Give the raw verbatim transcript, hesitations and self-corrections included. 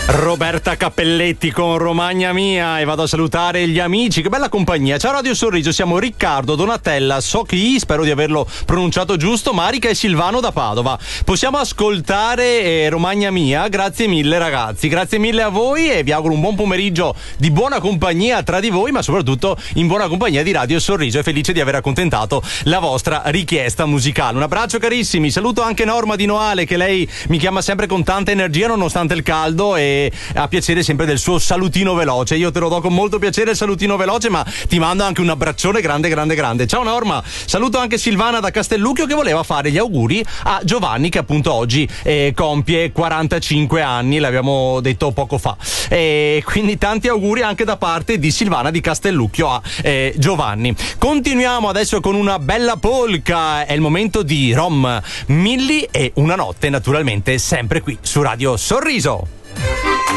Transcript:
Roberta Cappelletti con Romagna Mia e vado a salutare gli amici, che bella compagnia. Ciao Radio Sorriso, siamo Riccardo, Donatella, Socchi, spero di averlo pronunciato giusto, Marica e Silvano da Padova. Possiamo ascoltare eh, Romagna Mia, grazie mille ragazzi, grazie mille a voi e vi auguro un buon pomeriggio di buona compagnia tra di voi, ma soprattutto in buona compagnia di Radio Sorriso, e felice di aver accontentato la vostra richiesta musicale. Un abbraccio carissimi, saluto anche Norma di Noale, che lei mi chiama sempre con tanta energia nonostante il caldo e ha piacere sempre del suo salutino veloce. Io te lo do con molto piacere il salutino veloce, ma ti mando anche un abbraccione grande grande grande. Ciao Norma, saluto anche Silvana da Castellucchio, che voleva fare gli auguri a Giovanni, che appunto oggi eh, compie quarantacinque anni, l'abbiamo detto poco fa, e quindi tanti auguri anche da parte di Silvana di Castellucchio a eh, Giovanni. Continuiamo adesso con una bella polka, è il momento di Rom Milli e Una notte, naturalmente sempre qui su Radio Sorriso.